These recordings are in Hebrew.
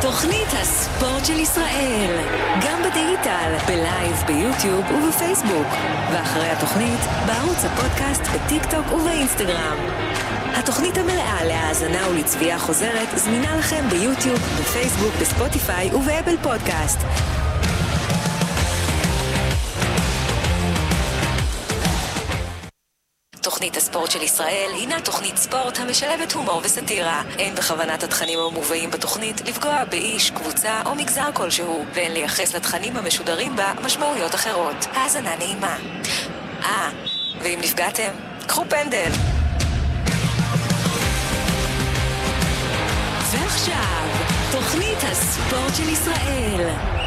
תוכנית הספורט של ישראל, גם בדיגיטל, בלייב, ביוטיוב ובפייסבוק, ואחרי התוכנית בערוץ הפודקאסט, בטיק טוק ובאינסטגרם. התוכנית המלאה להאזנה ולצפייה חוזרת זמינה לכם ביוטיוב, בפייסבוק, בספוטיפיי ובאפל פודקאסט. תוכנית הספורט של ישראל הינה תוכנית ספורט המשלבת הומור וסטירה. אין בכוונת התכנים המובאים בתוכנית לפגוע באיש, קבוצה או מגזר כלשהו, ואין לייחס לתכנים המשודרים בה משמעויות אחרות. האזנה נעימה. ואם נפגעתם, קחו פנדל. ועכשיו, תוכנית הספורט של ישראל.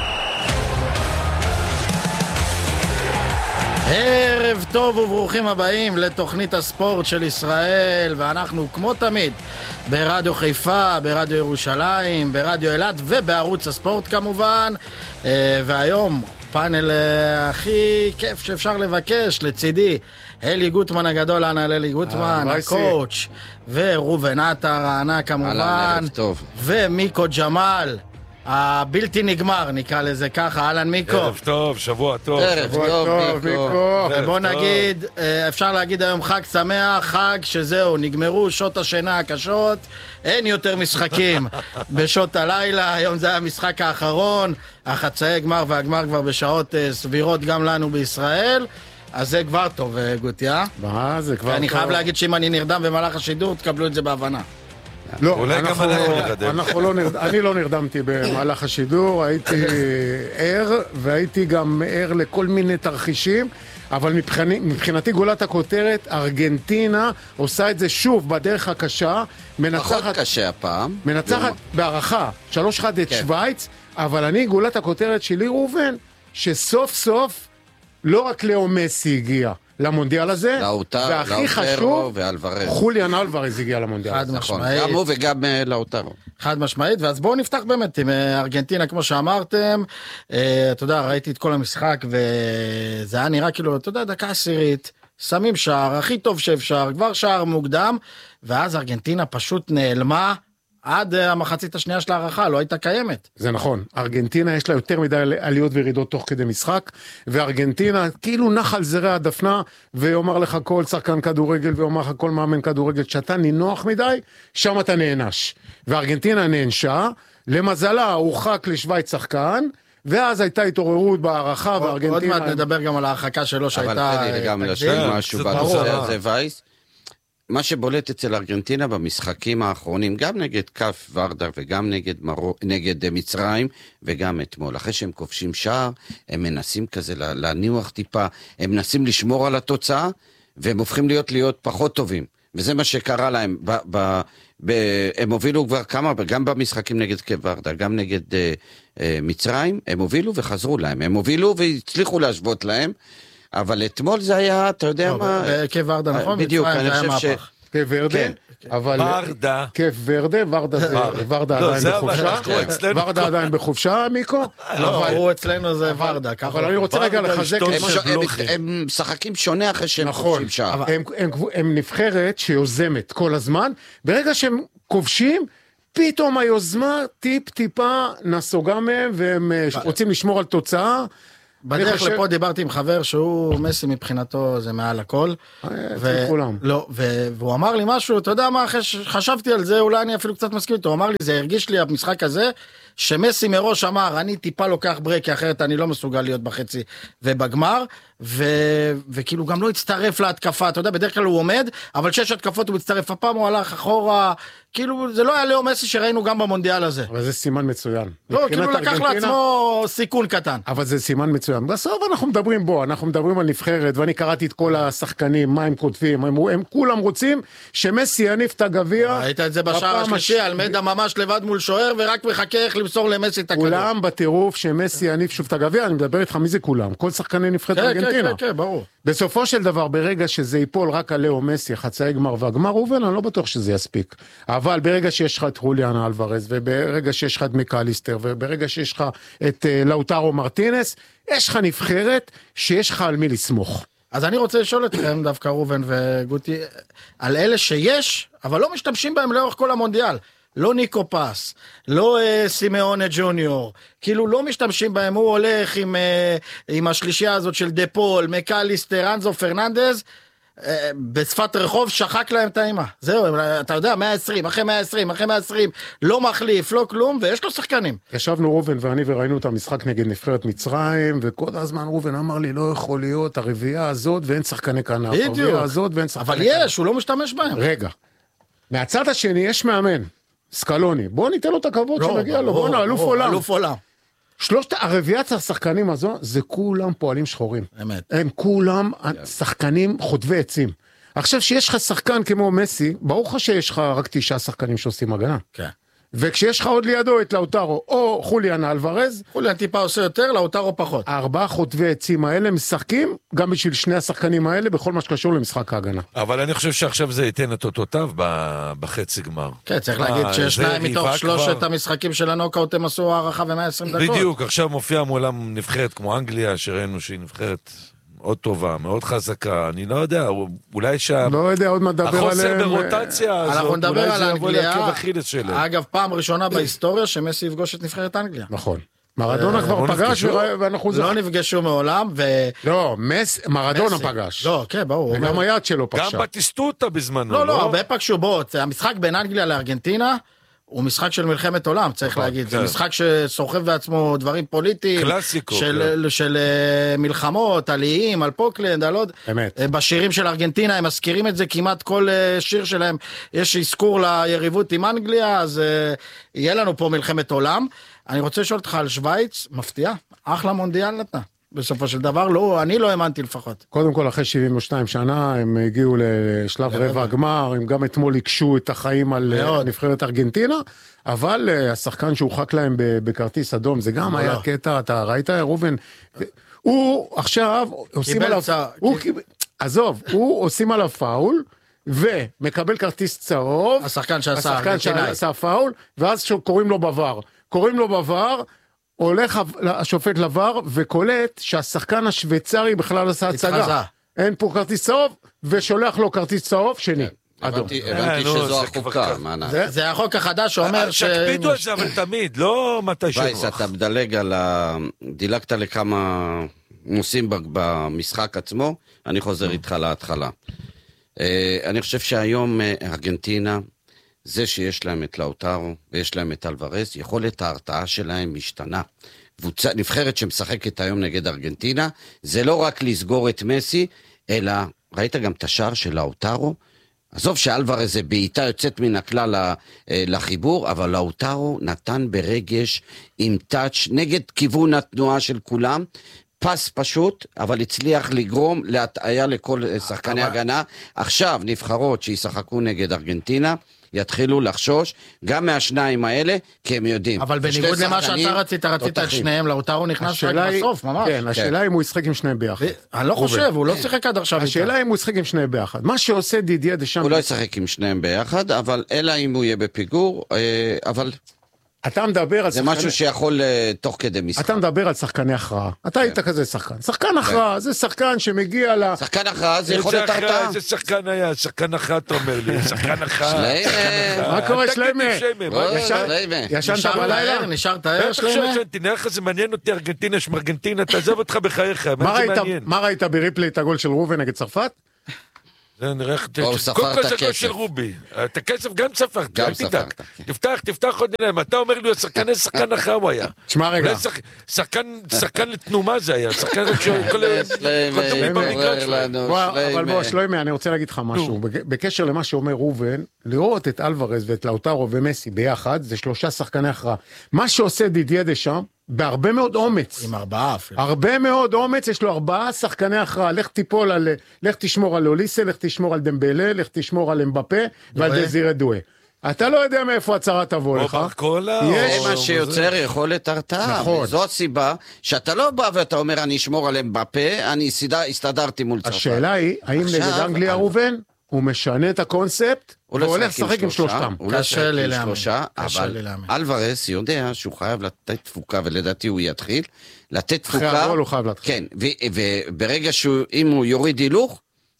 ערב טוב וברוכים הבאים לתוכנית הספורט של ישראל, ואנחנו כמו תמיד ברדיו חיפה, ברדיו ירושלים, ברדיו אילת ובערוץ הספורט כמובן. והיום פאנל הכי כיף שאפשר לבקש, לצידי אלי גוטמן הגדול, אלי גוטמן, הקואוץ', ורובן עטר הענק כמובן, ומיקו ג'מאל הבלתי נגמר, נקרא לזה ככה. אהלן מיקו. ערב טוב, שבוע טוב. ערב טוב, מיקו. ובוא נגיד, אפשר להגיד היום חג שמח, חג שזהו, נגמרו שעות השינה הקשות, אין יותר משחקים בשעות הלילה, היום זה המשחק האחרון, החצאי גמר והגמר כבר בשעות סבירות גם לנו בישראל, אז זה כבר טוב, גוטיה. מה, זה כבר טוב. אני חייב להגיד שאם אני נרדם במהלך השידור, תקבלו את זה בהבנה. לא, אני לא נרדמתי במהלך השידור, הייתי ער, והייתי גם ער לכל מיני תרחישים, אבל מבחינתי גולת הכותרת, ארגנטינה עושה את זה שוב בדרך הקשה, פחות קשה הפעם. מנצחת בהערכה, 3-1 את שוויץ, אבל אני גולת הכותרת שלי ראובן, שסוף סוף לא רק לאו מסי הגיע למונדיאל הזה, והכי חשוב, חוליאן אלוורז הגיע למונדיאל. חד משמעית. גם הוא וגם לאוטרו. חד משמעית, ואז בואו נפתח באמת עם ארגנטינה, כמו שאמרתם. אתה יודע, ראיתי את כל המשחק, וזה היה נראה כאילו, אתה יודע, דקה עשירית, שמים שער, הכי טוב שאפשר, כבר שער מוקדם, ואז ארגנטינה פשוט נעלמה, עד המחצית השנייה של הערכה, לא הייתה קיימת. זה נכון, ארגנטינה יש לה יותר מדי עליות וירידות תוך כדי משחק, וארגנטינה כאילו נח על זרי הדפנה, ויאמר לך כל שחקן כדורגל, ויאמר לך כל מאמן כדורגל, שאתה נינוח מדי, שם אתה נענש. וארגנטינה נענשה, למזלה הורחק לשוויץ שחקן, ואז הייתה התעוררות בהערכה, וארגנטינה... עוד מעט נדבר גם על ההרחקה שלו שהייתה... אבל תן לי גם לשאול משהו בנושא הזה, וייס. מה שבולט אצל ארגנטינה במשחקים האחרונים, גם נגד קף ורדה וגם נגד מצרים, וגם אתמול, אחרי שהם כובשים שער, הם מנסים כזה להניוח טיפה, הם מנסים לשמור על התוצאה, והם הופכים להיות פחות טובים. וזה מה שקרה להם. הם הובילו כבר כמה, גם במשחקים נגד קף ורדה, גם נגד מצרים, הם הובילו וחזרו להם. הם הובילו והצליחו להשוות להם, אבל אתמול זה היה, אתה יודע מה... קף ורדה, נכון? בדיוק, אני חושב ש... קף ורדה? אבל... ורדה. קף ורדה, ורדה עדיין בחופשה. ורדה עדיין בחופשה, מיקו? לא, הוא אצלנו זה ורדה. אבל אני רוצה רגע לחזק... הם משחקים שונה אחרי שהם כובשים שער. הם נבחרת שיוזמת כל הזמן. ברגע שהם כובשים, פתאום היוזמה טיפה נסוגה מהם, והם רוצים לשמור על תוצאה. בדרך לפה דיברתי עם חבר שהוא מסי מבחינתו זה מעל הכל, והוא אמר לי משהו, אתה יודע מה, אחרי שחשבתי על זה, אולי אני אפילו קצת מסכים איתו, הוא אמר לי, זה הרגיש לי המשחק הזה, שמסי מראש אמר, אני טיפה לוקח ברק, אחרת אני לא מסוגל להיות בחצי ובגמר, וכאילו גם לא הצטרף להתקפה, אתה יודע, בדרך כלל הוא עומד, אבל 6 התקפות הוא מצטרף, הפעם הוא הלך אחורה, כאילו זה לא היה לאו מסי שראינו גם במונדיאל הזה. אבל זה סימן מצוין. לא, כאילו לקח לעצמו סיכון קטן. אבל זה סימן מצוין. בסוף אנחנו מדברים על נבחרת, ואני קראתי את כל השחקנים, מה הם כותבים, הם כולם רוצים שמסי יניף את הגביע. ראית את זה בשער השלישי, אלמדה ממש לבד מול שוער, ורק מחכה איך למסור למסי את הכדור. כולם בטירוף שמסי יניף שוב את הגביע, אני מדבר איתך מי זה כולם, כל שחקני נבחרת ארגנטינה. כן, ברור. בסופו של דבר, ברגע שזה ייפול רק על לאו מסי, חצאי גמר והגמר, ראובן, אני לא בטוח שזה יספיק. אבל ברגע שיש לך את חוליאן אלוורז, וברגע שיש לך את מקליסטר, וברגע שיש לך את לאוטרו מרטינס, יש לך נבחרת שיש לך על מי לסמוך. אז אני רוצה לשאול אתכם, דווקא ראובן וגוטי, על אלה שיש, אבל לא משתמשים בהם לאורך כל המונדיאל. לא ניקו פס, לא סימאונה ג'וניור, כאילו לא משתמשים בהם, הוא הולך עם השלישייה הזאת של דפול, מקליסטר, אנזו פרננדז, בשפת רחוב שחק להם טעימה, זהו, אתה יודע, 120, אחרי 120, לא מחליף, לא כלום, ויש לו שחקנים. ישבנו רובן ואני וראינו את המשחק נגד נבחרת מצרים, וכל הזמן רובן אמר לי, לא יכול להיות הרביעייה הזאת ואין שחקני כנף, הרביעייה הזאת ואין שחקני כנף. אבל יש, הוא לא משתמש בהם. רגע, מהצד השני יש מאמן, סקלוני, בואו ניתן לו את הכבוד שנגיע לו, בואו נא, אלוף עולם. שלושת הרביעיית השחקנים הזו, זה כולם פועלים שחורים. אמת. הם כולם שחקנים חוטבי עצים. עכשיו שיש לך שחקן כמו מסי, ברור לך שיש לך רק 9 שחקנים שעושים הגנה. כן. וכשיש לך עוד לידו את לאוטרו או חוליאן אלוורז, חוליאן טיפה עושה יותר, לאוטרו פחות. 4 חוטבי עצים האלה משחקים גם בשביל שני השחקנים האלה בכל מה שקשור למשחק ההגנה. אבל אני חושב שעכשיו זה ייתן את אותותיו בחצי גמר. כן, צריך להגיד ששניים מתוך 3 המשחקים של הנוקאוט הם עשו הערכה ו120 דקות. בדיוק, עכשיו מופיע מולם נבחרת כמו אנגליה, שראינו שהיא נבחרת מאוד טובה, מאוד חזקה, אני לא יודע, אולי לא יודע, עוד מדבר עליהם. החוסר ברוטציה הזאת, אנחנו נדבר על אנגליה, אגב, פעם ראשונה בהיסטוריה שמסי יפגוש את נבחרת אנגליה. נכון. מרדונה כבר פגש ואנחנו לא נפגשו מעולם לא, מרדונה פגש. לא, כן, ברור. וגם היד שלו פגשה. גם בטיסטוטה בזמנו. לא, הרבה פגשו בו. המשחק בין אנגליה לארגנטינה הוא משחק של מלחמת עולם, צריך להגיד. זה משחק שסוחב בעצמו דברים פוליטיים. קלאסיקו. של מלחמות, עליים, על פוקלנד, על עוד. אמת. בשירים של ארגנטינה הם מזכירים את זה, כמעט כל שיר שלהם יש אזכור ליריבות עם אנגליה, אז יהיה לנו פה מלחמת עולם. אני רוצה לשאול אותך על שוויץ, מפתיע, אחלה מונדיאל נתנה. בסופו של דבר, לא, אני לא האמנתי לפחות. קודם כל, אחרי 72 שנה, הם הגיעו לשלב רבע הגמר, הם גם אתמול הקשו את החיים על נבחרת ארגנטינה, אבל השחקן שהורחק להם בכרטיס אדום, זה גם היה קטע, אתה ראית, רובן, הוא עכשיו עושים עליו, עזוב, הוא עושים עליו פאול, ומקבל כרטיס צהוב, השחקן שעשה פאול, ואז קוראים לו בבר, הולך השופט לבר וקולט שהשחקן השוויצרי בכלל עשה הצגה. אין פה כרטיס צהוב, ושולח לו כרטיס צהוב שני. הבנתי שזו החוקה. זה החוק החדש שאומר שקפידו את זה אבל תמיד, לא מתי שנוח. וייס, אתה דילגת לכמה נושאים במשחק עצמו, אני חוזר איתך להתחלה. אני חושב שהיום ארגנטינה, זה שיש להם את לאוטרו ויש להם את אלוורז, יכולת ההרתעה שלהם משתנה. נבחרת שמשחקת היום נגד ארגנטינה, זה לא רק לסגור את מסי, אלא ראית גם את השער של לאוטרו, עזוב שאלוורז זה בעיטה יוצאת מן הכלל לחיבור, אבל לאוטרו נתן ברגש עם טאץ' נגד כיוון התנועה של כולם, פס פשוט, אבל הצליח לגרום להטעיה לכל שחקני הגנה. עכשיו נבחרות שישחקו נגד ארגנטינה, יתחילו לחשוש גם מהשניים האלה, כי הם יודעים. אבל בניגוד למה שאתה רצית את שניהם, לאוטרו נכנס רק בסוף, ממש. כן, השאלה אם הוא ישחק עם שניהם ביחד. אני לא חושב, הוא לא שיחק עד עכשיו. השאלה אם הוא ישחק עם שניהם ביחד. מה שעושה דידיה דשאם... הוא לא ישחק עם שניהם ביחד, אבל אלא אם הוא יהיה בפיגור, אבל... אתה מדבר על זה משהו שיכול תוך כדי משחק. אתה מדבר על שחקני הכרעה. אתה היית כזה שחקן. שחקן הכרעה, זה שחקן שמגיע ל... שחקן הכרעה, זה יכול להיות הרתעה. איזה שחקן היה? שחקן הכרעה, אתה אומר לי. שחקן הכרעה. מה קורה, שלמה? ישנת בלילה? נשארת ער, שלמה? תנאה לך, זה מעניין אותי, ארגנטינה, שמארגנטינה, תעזוב אותך בחייך. מה ראית בריפלי את הגול של רובן נגד צרפת? זה נראה איך... קודם כל זה גול של רובי. את הכסף גם ספרת. גם ספרת. תפתח עוד עיניים. אתה אומר לי, שחקן אחר הוא היה. תשמע רגע. שחקן לתנומה זה היה. שחקן אבל בוא, שלמה, אני רוצה להגיד לך משהו. בקשר למה שאומר רובן, לראות את אלוורז ואת לאוטרו ומסי ביחד, זה 3 שחקני הכרעה. מה שעושה דידיה דשאם, בהרבה מאוד אומץ. עם 4 אפילו. הרבה מאוד אומץ, יש לו 4 שחקני הכרעה. לך תשמור על אוליסה, לך תשמור על דמבלה, לך תשמור על אמבפה ועל דזירה דואה. אתה לא יודע מאיפה הצהרה תבוא לך. זה מה שיוצר יכולת הרתעה. נכון. זו הסיבה שאתה לא בא ואתה אומר אני אשמור על אמבפה, אני הסתדרתי מול צרפת. השאלה היא, האם נגד אנגליה רובן? הוא משנה את הקונספט, והולך לשחק עם שלושתם. קשה לי להאמין. אבל אלוורז יודע שהוא חייב לתת תפוקה, ולדעתי הוא יתחיל, לתת תפוקה. אחרי הגול הוא חייב להתחיל. כן, וברגע אם הוא יוריד הילוך,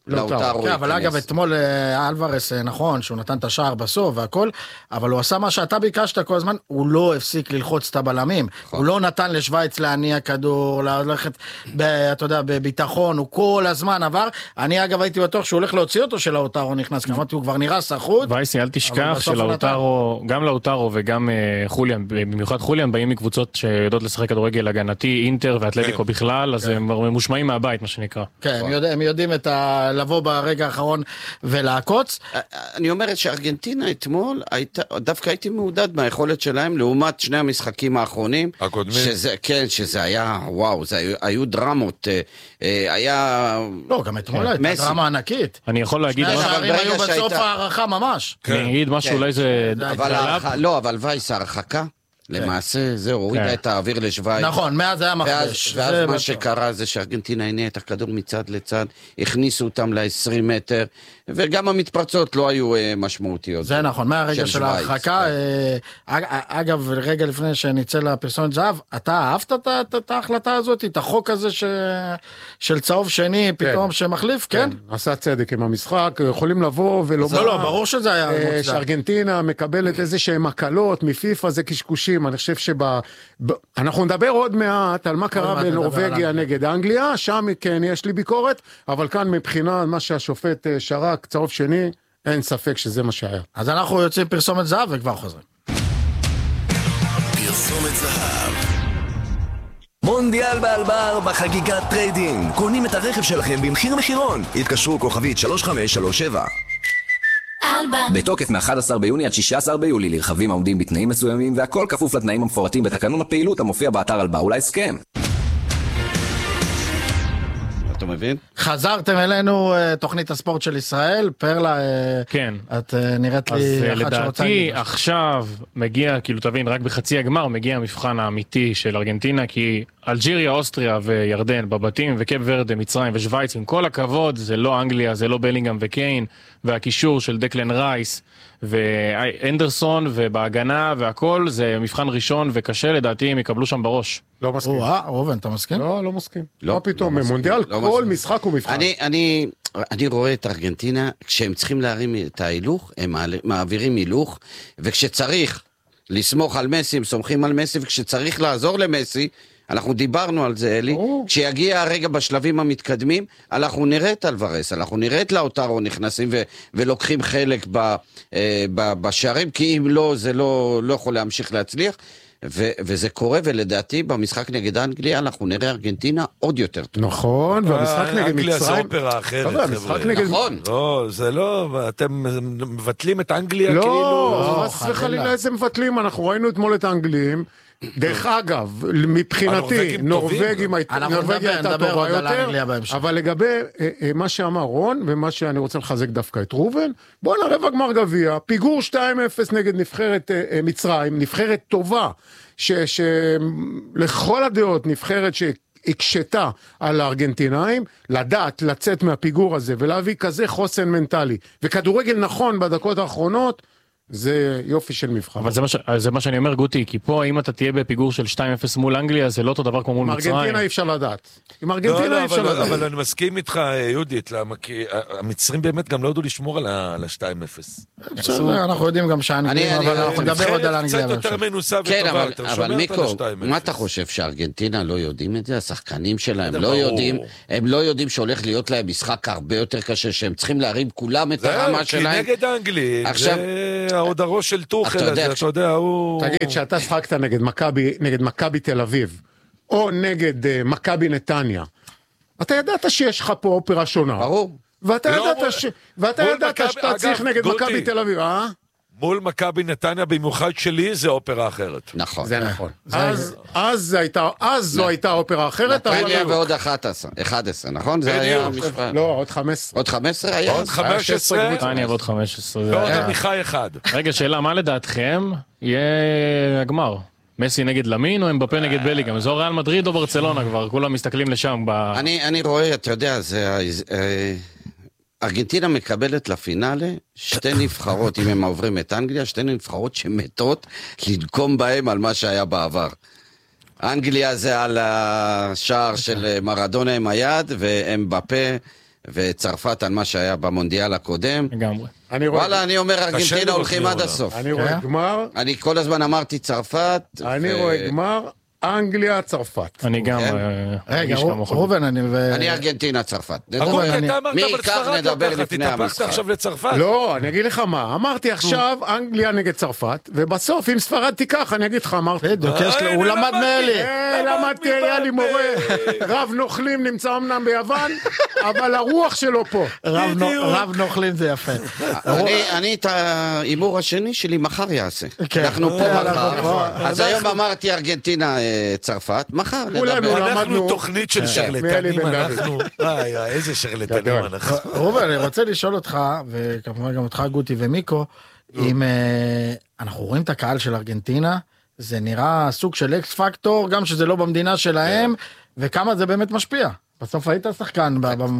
לאוטרו. כן, אבל אגב, אתמול אלוורס, נכון, שהוא נתן את השער בסוף והכל, אבל הוא עשה מה שאתה ביקשת כל הזמן, הוא לא הפסיק ללחוץ את הבלמים. הוא לא נתן לשוויץ להניע כדור, ללכת, אתה יודע, בביטחון, הוא כל הזמן עבר. אני אגב הייתי בטוח שהוא הולך להוציא אותו של לאוטרו נכנס, כי אמרתי, הוא כבר נראה סחוט. וייסי, אל תשכח שלאוטרו, גם לאוטרו וגם חוליאן, במיוחד חוליאן, באים מקבוצות שיודעות לשחק כדורגל הגנתי, אינטר ואתלטיקו בכלל, אז הם ממושמעים מהבית, מה שנקרא. כן, הם יודעים לבוא ברגע האחרון ולעקוץ. אני אומרת שארגנטינה אתמול, דווקא הייתי מעודד מהיכולת שלהם, לעומת שני המשחקים האחרונים. הקודמים. כן, שזה היה, וואו, היו דרמות, היה... לא, גם אתמול הייתה דרמה ענקית. אני יכול להגיד... שני השערים היו בסוף הערכה ממש. אני אגיד משהו, אולי זה... לא, אבל וייס, ההרחקה. למעשה, זהו, הורידה את האוויר לשוויץ. נכון, מאז היה מחדש. ואז מה שקרה זה שארגנטינה הניעה את הכדור מצד לצד, הכניסו אותם ל-20 מטר, וגם המתפרצות לא היו משמעותיות. זה נכון, מהרגע של ההרחקה, אגב, רגע לפני שניצא לפרסומת זהב, אתה אהבת את ההחלטה הזאת, את החוק הזה של צהוב שני, פתאום שמחליף, כן? עשה צדק עם המשחק, יכולים לבוא ולומר... לא, ברור שזה היה מוצדק. שארגנטינה מקבלת איזה שהם הקלות מפיפה, זה קשקושים, אני חושב אנחנו נדבר עוד מעט על מה קרה בנורווגיה נגד אנגליה, שם כן יש לי ביקורת, אבל כאן מבחינה מה שהשופט שרק, צהוב שני, אין ספק שזה מה שהיה. אז אנחנו יוצאים פרסומת זהב וכבר חוזרים. פרסומת זהב. מונדיאל באלבר בחגיגת טריידינג. קונים את הרכב שלכם במחיר מחירון. התקשרו כוכבית 3537. בתוקף מ-11 ביוני עד 16 ביולי לרכבים העומדים בתנאים מסוימים, והכל כפוף לתנאים המפורטים בתקנון הפעילות המופיע באתר אלבר ולהסכם. אתה מבין? חזרתם אלינו, תוכנית הספורט של ישראל, פרלה, כן. את נראית לי אז לדעתי עכשיו מגיע, כאילו תבין, רק בחצי הגמר מגיע המבחן האמיתי של ארגנטינה, כי אלג'יריה, אוסטריה וירדן בבתים, וקייפ ורדה, מצרים ושוויץ, עם כל הכבוד, זה לא אנגליה, זה לא בלינגהאם וקיין, והקישור של דקלן רייס ואנדרסון, ובהגנה והכל, זה מבחן ראשון וקשה, לדעתי הם יקבלו שם בראש. לא מסכים. אובן, אתה מסכים? לא מסכים. לא פתאום, במונדיאל כל משחק הוא מבחן. אני רואה את ארגנטינה, כשהם צריכים להרים את ההילוך, הם מעבירים הילוך, וכשצריך לסמוך על מסי, הם סומכים על מסי, וכשצריך לעזור למסי, אנחנו דיברנו על זה, אלי, כשיגיע הרגע בשלבים המתקדמים, אנחנו נראה את אלוורס, אנחנו נראה את לאוטרו נכנסים ולוקחים חלק בשערים, כי אם לא, זה לא יכול להמשיך להצליח, וזה קורה, ולדעתי במשחק נגד אנגליה אנחנו נראה ארגנטינה עוד יותר טוב. נכון, והמשחק נגד אנגליה זה מצרים... אופרה אחרת, חבר'ה. נכון. לא, זה לא, אתם מבטלים את אנגליה כאילו... לא, חס וחלילה איזה מבטלים, אנחנו ראינו אתמול את האנגלים, דרך אגב, מבחינתי, נורווגיה הייתה טובה יותר, אבל לגבי מה שאמר רון, ומה שאני רוצה לחזק דווקא את רובן, בוא נראה בגמר גביע, פיגור 2-0 נגד נבחרת מצרים, נבחרת טובה, שלכל הדעות נבחרת שהקשתה על הארגנטינאים, לדעת לצאת מהפיגור הזה, ולהביא כזה חוסן מנטלי, וכדורגל נכון בדקות האחרונות, זה יופי של מבחן. אבל זה מה שאני אומר, גוטי, כי פה אם אתה תהיה בפיגור של 2-0 מול אנגליה, זה לא אותו דבר כמו מול מצרים. עם ארגנטינה אי אפשר לדעת. עם ארגנטינה אי אפשר לדעת. אבל אני מסכים איתך, יהודית, למה? כי המצרים באמת גם לא ידעו לשמור על ה-2-0. אנחנו יודעים גם שהאנגלים, אבל אנחנו נדבר עוד על האנגליה. קצת יותר מנוסה כן, וטובה. אבל מיקו, מה אתה חושב, שארגנטינה לא יודעים את זה? השחקנים שלהם לא יודעים, הם לא יודעים שהולך להיות להם משחק הרבה יותר קשה, שהם צריכים להרים כולם את הרמה שלהם. כי נגד האנגלים, עוד הראש של טוחל הזה, אתה יודע, הוא... תגיד, שאתה שחקת נגד מכבי תל אביב, או נגד מכבי נתניה, אתה ידעת שיש לך פה אופרה שונה. ברור. ואתה ידעת שאתה צריך נגד מכבי תל אביב, אה? מול מכבי נתניה, במיוחד שלי, זה אופרה אחרת. נכון. זה נכון. אז זו הייתה אופרה אחרת. נתניה ועוד 11, נכון? זה היה משפט. לא, עוד 15. עוד 15 היה? עוד 15? נתניה ועוד 15. ועוד עמיחי אחד. רגע, שאלה, מה לדעתכם יהיה הגמר? מסי נגד למין או אמבפה נגד בלינגהאם? זו ריאל מדריד או ברצלונה כבר? כולם מסתכלים לשם. אני רואה, אתה יודע, זה... ארגנטינה מקבלת לפינאלה שתי נבחרות, אם הם עוברים את אנגליה, שתי נבחרות שמתות לנקום בהם על מה שהיה בעבר. אנגליה זה על השער של מרדונה עם היד, והם בפה וצרפת על מה שהיה במונדיאל הקודם. לגמרי. וואלה, אני אומר, ארגנטינה הולכים עד הסוף. אני רואה גמר. אני כל הזמן אמרתי צרפת. אני רואה גמר. אנגליה, צרפת. אני גם... רגע, רובן, אני ארגנטינה, צרפת. מי ייקח נדבר לפני המשחק. עכשיו לצרפת? לא, אני אגיד לך מה. אמרתי עכשיו אנגליה נגד צרפת, ובסוף אם ספרד תיקח, אני אגיד לך, אמרתי. הוא למד מאלי. למדתי, היה לי מורה. רב נוכלים נמצא אמנם ביוון, אבל הרוח שלו פה. רב נוכלים זה יפה. אני את האימור השני שלי מחר יעשה. אנחנו פה מחר. אז היום אמרתי ארגנטינה צרפת, מחר נדבר. אנחנו תוכנית של שרלטנים, אנחנו... איזה שרלטנים אנחנו. רובל, אני רוצה לשאול אותך, וכמובן גם אותך גוטי ומיקו, אם אנחנו רואים את הקהל של ארגנטינה, זה נראה סוג של אקס פקטור, גם שזה לא במדינה שלהם, וכמה זה באמת משפיע. בסוף היית שחקן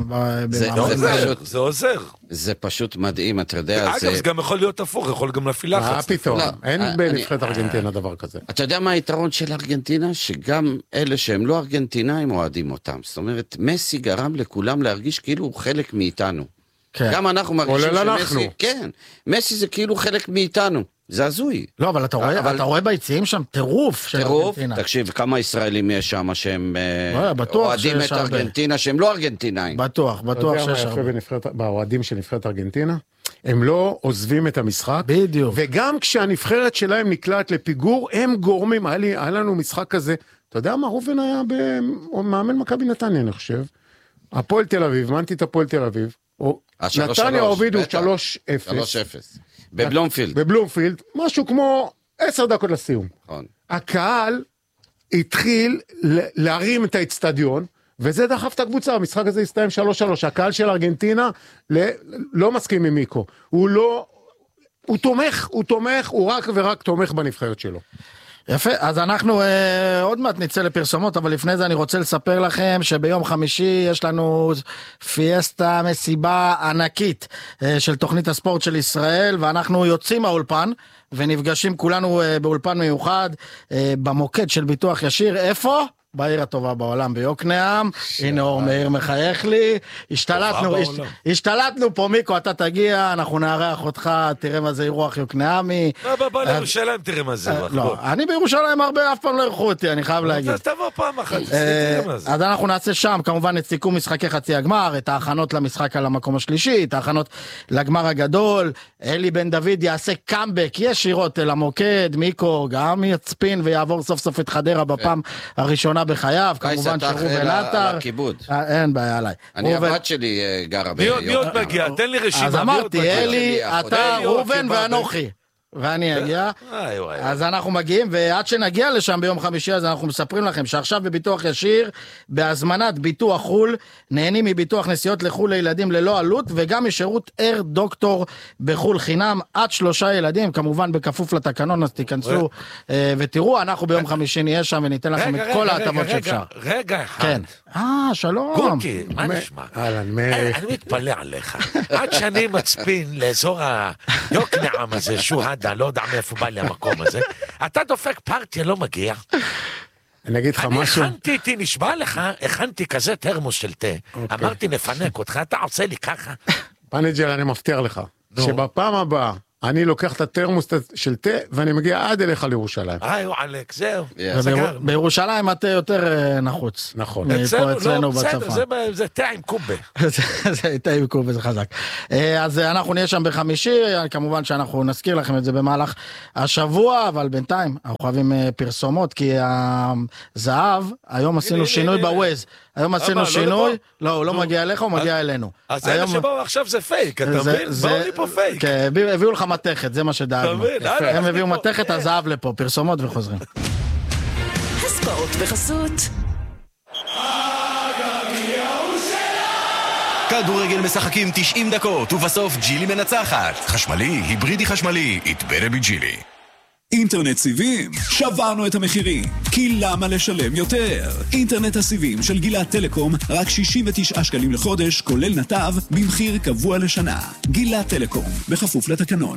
זה עוזר. זה פשוט מדהים, אתה יודע. אגב, זה גם יכול להיות הפוך, יכול גם להפעיל לחץ. מה פתאום? אין בנבחרת ארגנטינה דבר כזה. אתה יודע מה היתרון של ארגנטינה? שגם אלה שהם לא ארגנטינאים אוהדים אותם. זאת אומרת, מסי גרם לכולם להרגיש כאילו הוא חלק מאיתנו. גם אנחנו מרגישים שמסי... כן, מסי זה כאילו חלק מאיתנו. זה הזוי. לא, אבל אתה רואה ביציעים שם טירוף של ארגנטינה. תקשיב, כמה ישראלים יש שם שהם אוהדים את ארגנטינה, שהם לא ארגנטינאים. בטוח שיש הרבה. באוהדים של נבחרת ארגנטינה, הם לא עוזבים את המשחק. בדיוק. וגם כשהנבחרת שלהם נקלעת לפיגור, הם גורמים. היה לנו משחק כזה, אתה יודע מה, רובן היה מאמן מכבי נתניה, אני חושב. הפועל תל אביב, מנתי את הפועל תל אביב. נתניה הובידו 3-0. בבלומפילד, משהו כמו 10 דקות לסיום. הקהל התחיל להרים את האצטדיון, וזה דחף את הקבוצה, המשחק הזה הסתיים 3-3. הקהל של ארגנטינה לא מסכים עם מיקו. הוא תומך, הוא רק ורק תומך בנבחרת שלו. יפה, אז אנחנו עוד מעט נצא לפרסומות, אבל לפני זה אני רוצה לספר לכם שביום חמישי יש לנו פיאסטה, מסיבה ענקית של תוכנית הספורט של ישראל, ואנחנו יוצאים מהאולפן ונפגשים כולנו באולפן מיוחד במוקד של ביטוח ישיר. איפה? בעיר הטובה בעולם, ביוקנעם. הנה אור מאיר מחייך לי. השתלטנו פה, מיקו, אתה תגיע, אנחנו נארח אותך, תראה מה זה אירוח יוקנעמי. בוא לירושלים, תראה מה זה. לא, אני בירושלים הרבה, אף פעם לא אירחו אותי, אני חייב להגיד. אז תבוא פעם אחת, תראה מה זה. אז אנחנו נעשה שם, כמובן, את סיכום משחקי חצי הגמר, את ההכנות למשחק על המקום השלישי, את ההכנות לגמר הגדול. אלי בן דוד יעשה קאמבק ישירות אל המוקד, מיקו גם יצפין ויעבור סוף סוף את חדרה בפעם הראשונה בחייו, כמובן שרובן עטר. אין בעיה עליי. אני הבת שלי גרה ביוקנעם. מי עוד מגיע? תן לי רשימה. אז אמרתי, אלי, אתה, רובן ואנוכי. ואני אגיע, אז אנחנו מגיעים, ועד שנגיע לשם ביום חמישי, אז אנחנו מספרים לכם שעכשיו בביטוח ישיר, בהזמנת ביטוח חול, נהנים מביטוח נסיעות לחול לילדים ללא עלות, וגם משירות אר דוקטור בחול חינם, עד 3 ילדים, כמובן בכפוף לתקנון, אז תיכנסו ותראו, אנחנו ביום חמישי נהיה שם, וניתן לכם את כל ההטבות שאפשר. רגע אחד. כן. שלום. גוטי, מה נשמע? אני מתפלא עליך. עד שאני מצפין לאזור היוקנעם הזה, שוהדה, לא יודע מאיפה בא לי המקום הזה, אתה דופק פרטיה, לא מגיע. אני אגיד לך משהו. הכנתי, נשבע לך, הכנתי כזה תרמוס של תה. אמרתי, נפנק אותך, אתה עושה לי ככה. פנג'ר, אני מבטיח לך, שבפעם הבאה, אני לוקח את התרמוס של תה, ואני מגיע עד אליך לירושלים. אלק, זהו. בירושלים אתה יותר נחוץ. נכון. אצלנו בצפון. זה תה עם קובה. זה תה עם קובה, זה חזק. אז אנחנו נהיה שם בחמישי, כמובן שאנחנו נזכיר לכם את זה במהלך השבוע, אבל בינתיים אנחנו חייבים פרסומות, כי הזהב, היום עשינו שינוי בווייז. היום עשינו שינוי, לא, הוא לא מגיע אליך, הוא מגיע אלינו. אז אלה שבאו עכשיו זה פייק, אתה מבין? באו לי פה פייק. כן, הביאו לך מתכת, זה מה שדאגנו. הם הביאו מתכת, אז זהב לפה, פרסומות וחוזרים. הספורט בחסות כדורגל משחקים 90 דקות, ובסוף ג'ילי מנצחת. חשמלי, היברידי חשמלי, it better be ג'ילי. אינטרנט סיבים, שברנו את המחירים, כי למה לשלם יותר? אינטרנט הסיבים של גילת טלקום, רק 69 שקלים לחודש, כולל נתב, במחיר קבוע לשנה. גילת טלקום, בכפוף לתקנון.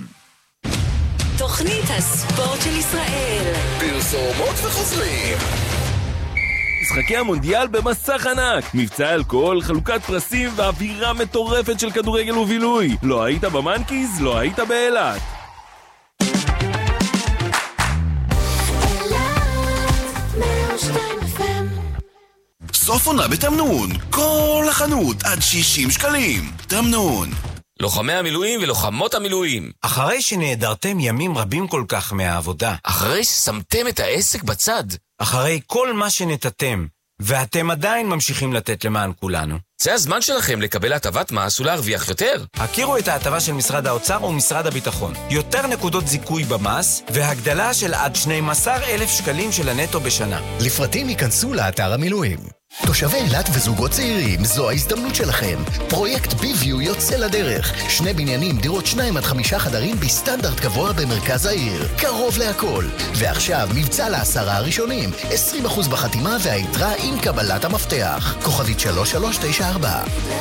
תוכנית הספורט של ישראל. פרסומות וחוזרים. משחקי המונדיאל במסך ענק, מבצע אלכוהול, חלוקת פרסים ואווירה מטורפת של כדורגל ובילוי. לא היית במנקיז, לא היית באילת. סוף עונה בתמנון, כל החנות עד 60 שקלים. תמנון. לוחמי המילואים ולוחמות המילואים. אחרי שנעדרתם ימים רבים כל כך מהעבודה. אחרי ששמתם את העסק בצד. אחרי כל מה שנתתם, ואתם עדיין ממשיכים לתת למען כולנו. זה הזמן שלכם לקבל הטבת מס ולהרוויח יותר. הכירו את ההטבה של משרד האוצר ומשרד הביטחון. יותר נקודות זיכוי במס, והגדלה של עד 12,000 שקלים של הנטו בשנה. לפרטים ייכנסו לאתר המילואים. תושבי אילת וזוגות צעירים, זו ההזדמנות שלכם. פרויקט ביוויו יוצא לדרך. 2 בניינים, דירות 2 עד 5 חדרים בסטנדרט גבוה במרכז העיר. קרוב להכל. ועכשיו מבצע ל10 הראשונים. 20% בחתימה והיתרה עם קבלת המפתח. כוכבית 3394.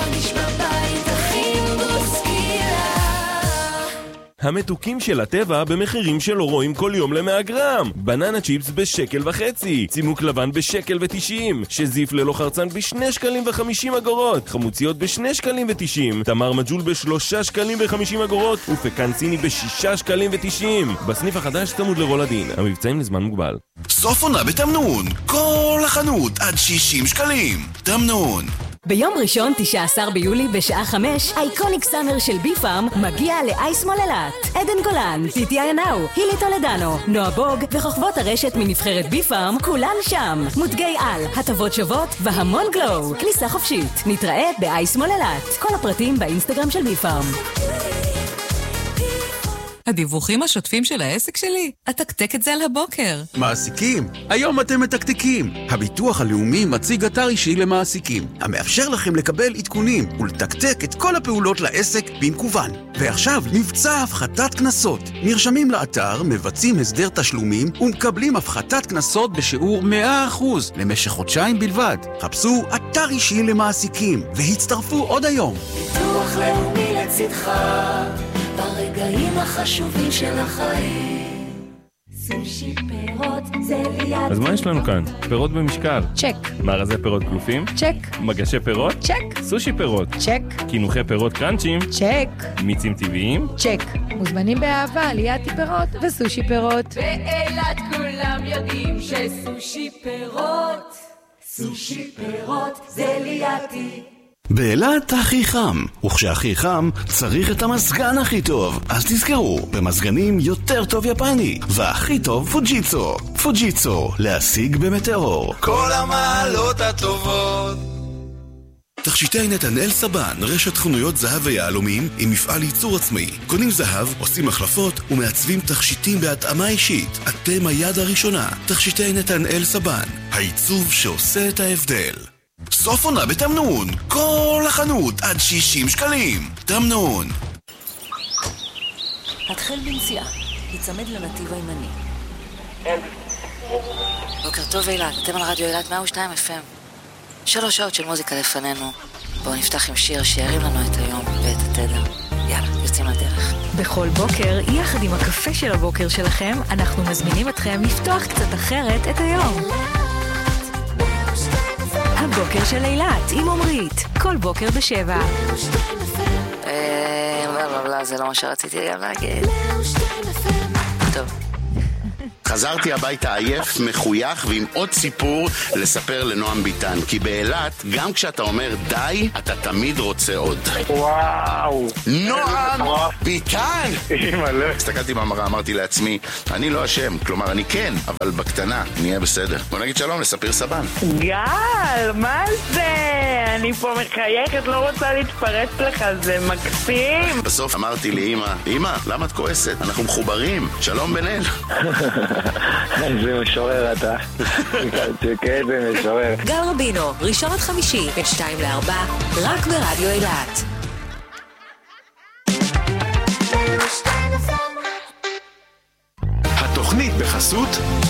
המתוקים של הטבע במחירים שלא רואים כל יום ל100 גרם. בננה צ'יפס ב1.50, צימוק לבן ב1.90, שזיף ללא חרצן ב2.50 שקלים, חמוציות ב2.90 שקלים, תמר מג'ול ב3.50 שקלים, ופקן סיני ב6.90 שקלים. בסניף החדש צמוד לרולדין, המבצעים לזמן מוגבל. סוף עונה בתמנון, כל החנות עד 60 שקלים. תמנון. ביום ראשון 19 ביולי בשעה 5, אייקוניק סאמר של בי-פארם מגיע לאייס מול אילת. עדן גולן, טיטי איינאו, הילי טולדנו, נועה בוג וחוכבות הרשת מנבחרת בי-פארם, כולן שם. מותגי על, הטבות שוות והמון גלו. כניסה חופשית. נתראה באייס מול אילת. כל הפרטים באינסטגרם של בי-פארם. הדיווחים השוטפים של העסק שלי? אתקתק את זה על הבוקר. מעסיקים, היום אתם מתקתקים. הביטוח הלאומי מציג אתר אישי למעסיקים, המאפשר לכם לקבל עדכונים ולתקתק את כל הפעולות לעסק במקוון. ועכשיו, מבצע הפחתת כנסות. נרשמים לאתר, מבצעים הסדר תשלומים ומקבלים הפחתת כנסות בשיעור 100% למשך חודשיים בלבד. חפשו אתר אישי למעסיקים והצטרפו עוד היום. ביטוח לאומי לצדך ברגעים החשובים של החיים. סושי פירות זה ליד. אז מה יש לנו כאן? פירות במשקל. צ'ק. מארזי פירות כלופים? צ'ק. מגשי פירות? צ'ק. סושי פירות? צ'ק. קינוחי פירות קרנצ'ים? צ'ק. מיצים טבעיים? צ'ק. מוזמנים באהבה ליד פירות וסושי פירות. באילת כולם יודעים שסושי פירות, סושי פירות זה לידי. באילת הכי חם, וכשהכי חם צריך את המזגן הכי טוב. אז תזכרו, במזגנים יותר טוב יפני, והכי טוב פוג'יצו. פוג'יצו, להשיג במטאור. כל המעלות הטובות. תכשיטי נתנאל סבן, רשת חנויות זהב ויהלומים עם מפעל ייצור עצמאי. קונים זהב, עושים החלפות ומעצבים תכשיטים בהתאמה אישית. אתם היד הראשונה. תכשיטי נתנאל סבן, העיצוב שעושה את ההבדל. סוף עונה בתמנון, כל החנות עד 60 שקלים. תמנון. התחל בנסיעה, יצמד לנתיב הימני. בוקר טוב אילת, אתם על רדיו אילת 102 FM. 3 שעות של מוזיקה לפנינו. בואו נפתח עם שיר שירים לנו את היום ואת התדר. יאללה, יוצאים לדרך. בכל בוקר, יחד עם הקפה של הבוקר שלכם, אנחנו מזמינים אתכם לפתוח קצת אחרת את היום. הבוקר של אילת עם עומרית, כל בוקר ב7. זה לא מה שרציתי גם להגיד. טוב. חזרתי הביתה עייף, מחוייך ועם עוד סיפור לספר לנועם ביטן. כי באילת, גם כשאתה אומר די, אתה תמיד רוצה עוד. וואו. נועם ביטן! הסתכלתי במראה, אמרתי לעצמי, אני לא אשם, כלומר אני כן, אבל בקטנה, נהיה בסדר. בוא נגיד שלום לספיר סבן. גל, מה זה? אני פה מחייכת, לא רוצה להתפרץ לך, זה מקסים. בסוף אמרתי לי, אמא, למה את כועסת? אנחנו מחוברים. שלום בן-אל. זה משורר אתה. כן, זה משורר. גל רבינו, ראשון עד חמישי, בין 2 ל-4, רק ברדיו אילת. התוכנית בחסות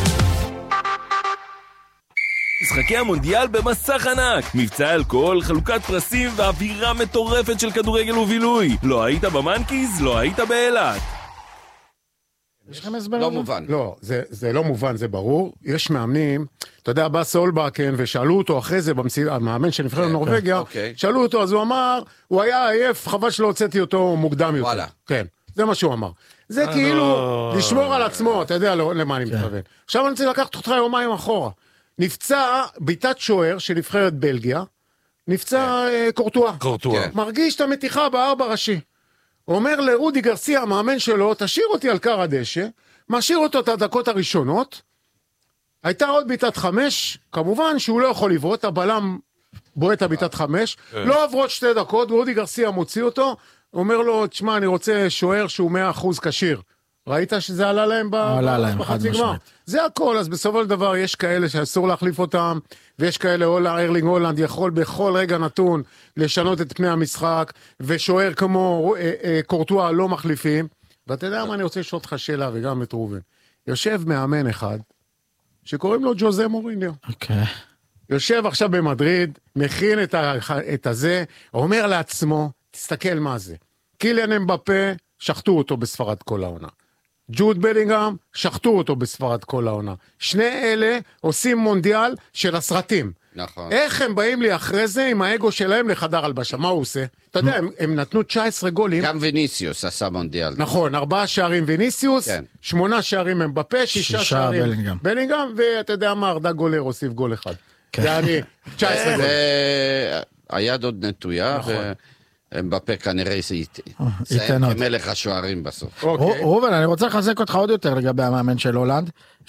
משחקי המונדיאל במסך ענק, מבצע אלכוהול, חלוקת פרסים ואווירה מטורפת של כדורגל ובילוי. לא היית במנקיז, לא היית באילת. יש לכם הסבר? לא מובן. לא, זה לא מובן, זה ברור. יש מאמנים, אתה יודע, בא סולבקן, ושאלו אותו אחרי זה, המאמן של נבחרת נורווגיה, שאלו אותו, אז הוא אמר, הוא היה עייף, חבל שלא הוצאתי אותו מוקדם יותר. וואלה. כן, זה מה שהוא אמר. זה כאילו לשמור על עצמו, אתה יודע למה אני מתכוון. עכשיו אני רוצה לקחת אותך יומיים אחורה. נפצע ביתת שוער של נבחרת בלגיה, נפצע קורטואה. מרגיש את המתיחה בארבע ראשי. הוא אומר לרודי גרסיה, המאמן שלו, תשאיר אותי על קר הדשא, משאיר אותו את הדקות הראשונות, הייתה עוד ביתת 5, כמובן שהוא לא יכול לבעוט, הבלם בועט הביתת 5, לא עברות 2 דקות, רודי גרסיה מוציא אותו, אומר לו, תשמע, אני רוצה שוער שהוא 100% כשיר. ראית שזה עלה להם בחצי גמר? זה הכל, אז בסופו של דבר יש כאלה שאסור להחליף אותם, ויש כאלה, ארלינג הולנד יכול בכל רגע נתון לשנות את פני המשחק, ושוער כמו קורטואה לא מחליפים, ואתה יודע מה אני רוצה לשאול אותך שאלה, וגם את רובן. יושב מאמן אחד, שקוראים לו ג'וזה מוריניו. יושב עכשיו במדריד, מכין את הזה, אומר לעצמו, תסתכל מה זה. קיליאן אמבפה, שחטו אותו בספרד כל העונה. ג'וד בלינגהאם, שחטו אותו בספרד כל העונה. שני אלה עושים מונדיאל של הסרטים. נכון. איך הם באים לי אחרי זה עם האגו שלהם לחדר הלבשה? מה הוא עושה? אתה יודע, הם נתנו 19 גולים. גם ויניסיוס עשה מונדיאל. נכון, 4 שערים ויניסיוס, 8 שערים אמבפה, 6 שערים בלינגהאם, ואתה יודע מה, ארדה גולר הוסיף גול אחד. זה אני, 19 גולים. היד עוד נטויה, אמבפה כנראה סיים כמלך השוערים בסוף. רובן, אני רוצה לחזק אותך עוד יותר לגבי המאמן של הולנד,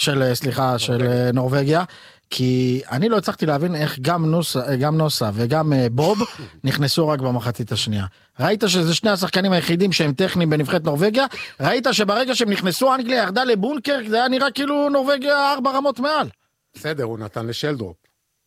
של נורווגיה, כי אני לא הצלחתי להבין איך גם נוסה וגם בוב נכנסו רק במחצית השנייה. ראית שזה שני השחקנים היחידים שהם טכניים בנבחרת נורווגיה, ראית שברגע שהם נכנסו אנגליה ירדה לבונקר, זה היה נראה כאילו נורווגיה 4 רמות מעל. בסדר, הוא נתן לשלדרופ.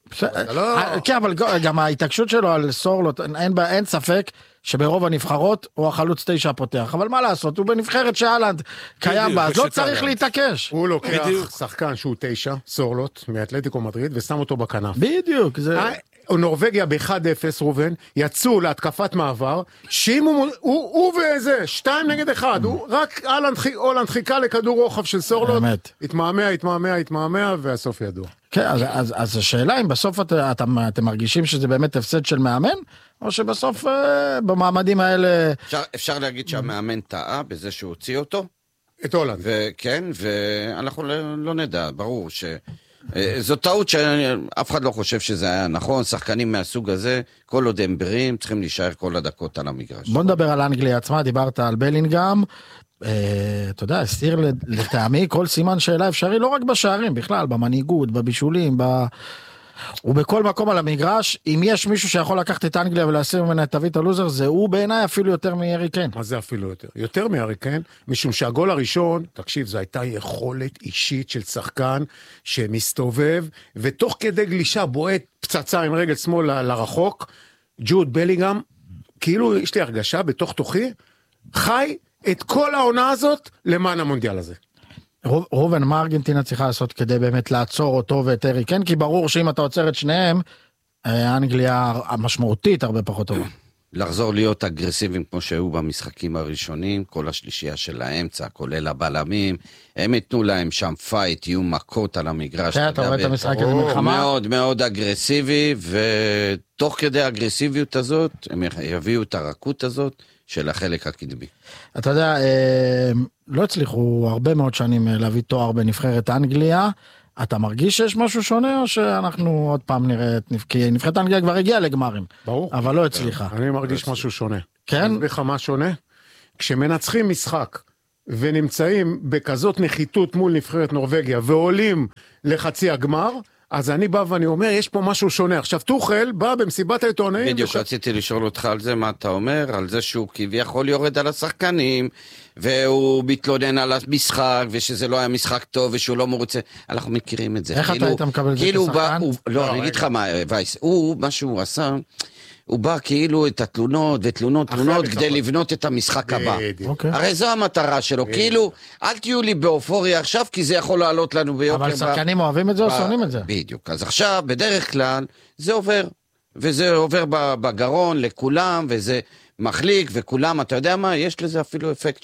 כן, אבל גם ההתעקשות שלו על סורלוט, אין ספק שברוב הנבחרות הוא החלוץ 9 פותח, אבל מה לעשות, הוא בנבחרת שאלנד קיים בה, אז לא צריך להתעקש. הוא לוקח שחקן שהוא 9, סורלוט, מאתלטיקו מדריד, ושם אותו בכנף. בדיוק. נורווגיה ב-1-0, רובן, יצאו להתקפת מעבר, שאם הוא וזה, 2 נגד 1, רק הולנד חיכה לכדור רוחב של סורלוט, התמהמה, והסוף ידוע. כן, אז השאלה אם בסוף אתם מרגישים שזה באמת הפסד של מאמן, או שבסוף במעמדים האלה... אפשר להגיד שהמאמן טעה בזה שהוא הוציא אותו? את הולנד. כן, ואנחנו לא נדע, ברור ש... זו טעות שאף אחד לא חושב שזה היה נכון, שחקנים מהסוג הזה, כל עוד הם בריאים, צריכים להישאר כל הדקות על המגרש. בוא נדבר על אנגליה עצמה, דיברת על בלינגהאם, אתה יודע, הסתיר לטעמי כל סימן שאלה אפשרי, לא רק בשערים, בכלל, במנהיגות, בבישולים, ובכל מקום על המגרש, אם יש מישהו שיכול לקחת את אנגליה ולהסיר ממנה את תווית הלוזר, זה הוא בעיניי אפילו יותר מהארי קיין. מה זה אפילו יותר? יותר מהארי קיין, משום שהגול הראשון, תקשיב, זו הייתה יכולת אישית של שחקן שמסתובב, ותוך כדי גלישה בועט פצצה עם רגל שמאל לרחוק, ג'וד בלינגהאם, כאילו יש לי הרגשה בתוך תוכי, חי את כל העונה הזאת למען המונדיאל הזה. רובן, מה ארגנטינה צריכה לעשות כדי באמת לעצור אותו ואת הארי קיין? כי ברור שאם אתה עוצר את שניהם, אנגליה המשמעותית הרבה פחות טובה. לחזור להיות אגרסיביים כמו שהיו במשחקים הראשונים, כל השלישייה של האמצע, כולל הבלמים, הם יתנו להם שם פייט, יהיו מכות על המגרש. אתה רואה את המשחק הזה מלחמה? מאוד מאוד אגרסיבי, ותוך כדי האגרסיביות הזאת, הם יביאו את הרכות הזאת של החלק הקדמי. אתה יודע, לא הצליחו הרבה מאוד שנים להביא תואר בנבחרת אנגליה, אתה מרגיש שיש משהו שונה, או שאנחנו עוד פעם נראה, כי נבחרת אנגליה כבר הגיעה לגמרים. ברור. אבל לא הצליחה. אני מרגיש משהו שונה. כן? אני אסביר לך מה שונה. כשמנצחים משחק, ונמצאים בכזאת נחיתות מול נבחרת נורווגיה, ועולים לחצי הגמר, אז אני בא ואני אומר, יש פה משהו שונה. עכשיו, טוחל בא במסיבת העיתונאים... בדיוק, רציתי לשאול אותך על זה, מה אתה אומר? על זה שהוא כביכול יורד על השחקנים, והוא מתלונן על המשחק, ושזה לא היה משחק טוב, ושהוא לא מרוצה. אנחנו מכירים את זה. איך אתה היית מקבל את זה כשחקן? לא, אני אגיד לך מה, וייס, מה שהוא עשה... הוא בא כאילו את התלונות ותלונות כדי לבנות את המשחק הבא. הרי זו המטרה שלו, כאילו, אל תהיו לי באופוריה עכשיו, כי זה יכול לעלות לנו ביוקר. אבל שחקנים אוהבים את זה או שונאים את זה? בדיוק, אז עכשיו, בדרך כלל, זה עובר, וזה עובר בגרון לכולם, וזה מחליק, וכולם, אתה יודע מה, יש לזה אפילו אפקט